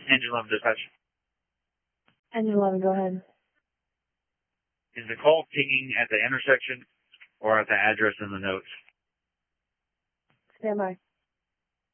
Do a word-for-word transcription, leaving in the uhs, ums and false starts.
Engine eleven dispatch. Engine eleven, go ahead. Is the call pinging at the intersection or at the address in the notes? Stand by.